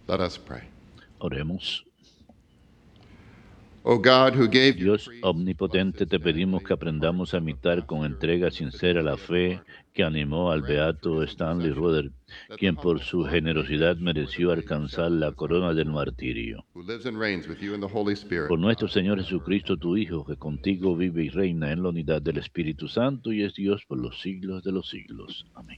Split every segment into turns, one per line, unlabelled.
Let us pray.
Oremos.
O God, who gave your
Dios
priest
omnipotente, te pedimos que aprendamos a imitar con entrega sincera la fe que animó al beato Stanley Roder, quien por su generosidad mereció alcanzar la corona del martirio.
who lives and reigns with you in the Holy Spirit.
Por nuestro Señor Jesucristo, tu Hijo, que contigo vive y reina en la unidad del Espíritu Santo y es Dios por los siglos de los siglos. Amén.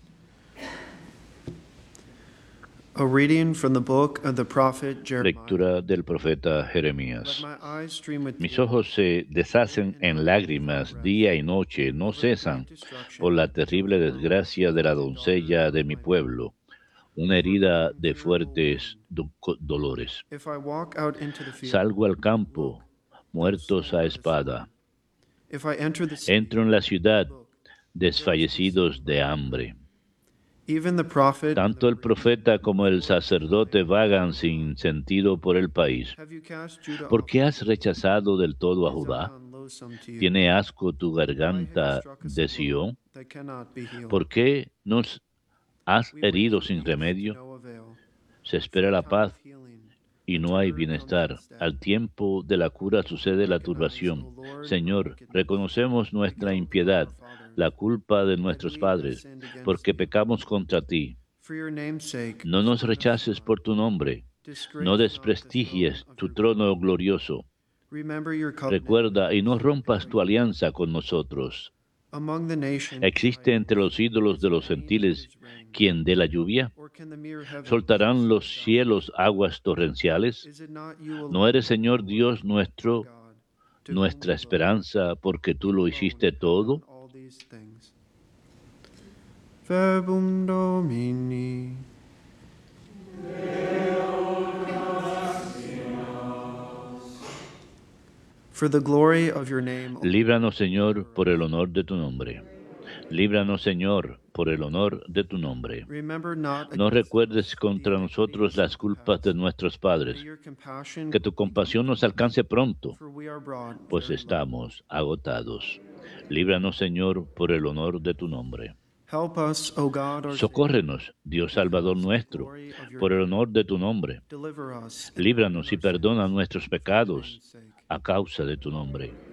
A reading from the book of the prophet Jeremiah.
Lectura del profeta
Let
Jeremías.
my eyes stream with
Mis
tears.
ojos se deshacen en lágrimas día y noche, no cesan, por la terrible desgracia de la doncella de mi pueblo, una herida de fuertes dolores.
If I walk out into the field,
Salgo al campo, muertos a espada.
if I enter the city,
Entro en la ciudad, desfallecidos de hambre.
even the prophet,
Tanto el profeta como el sacerdote vagan sin sentido por el país.
have you cast Judah
¿Por
off?
qué has rechazado del todo a
Is
Judá?
Zion loathsome to you?
¿Tiene asco tu
Why have you
garganta
struck us
de
a blow
Sión?
that cannot be healed?
¿Por qué nos has
We wait
herido
for
sin
peace,
remedio?
no avail.
Se espera la
Time
paz
of healing.
y no hay bienestar. Al tiempo de la cura sucede la turbación. Señor, reconocemos nuestra impiedad, la culpa de nuestros padres, porque pecamos contra ti.
For your name's sake,
No nos rechaces por tu nombre,
disgrace
no
not the
desprestigies
throne of
tu
your
trono glorioso.
Remember your covenant.
Recuerda y no rompas tu alianza con nosotros.
Among the nations,
¿Existe entre los ídolos de los gentiles quien dé la lluvia?
or can the mere heavens
¿Soltarán los
sustain
cielos aguas torrenciales?
Is it not you alone,
¿No eres, Señor Dios
our
nuestro,
God, to whom
nuestra
we look?
esperanza, porque tú lo
You
hiciste
alone have
todo?
done all these things. Verbum Domini. For the glory of your name,
Líbranos, Señor, por el honor de tu nombre. Líbranos, Señor, por el honor de tu nombre.
remember not
No
against
recuerdes
us
contra
the
nosotros
iniquities
las
of the
culpas de
past.
nuestros
May
padres.
your compassion
Que tu compasión nos alcance pronto,
for we are brought
pues
very low.
estamos agotados. Líbranos, Señor, por el honor de tu nombre.
Help us, O God, our Savior,
Socórrenos, Dios Salvador nuestro,
glory of your
por el
name.
honor de tu nombre.
Deliver us and
Líbranos y
pardon our
perdona
sins
nuestros
for your
pecados
name's sake.
a causa de tu nombre.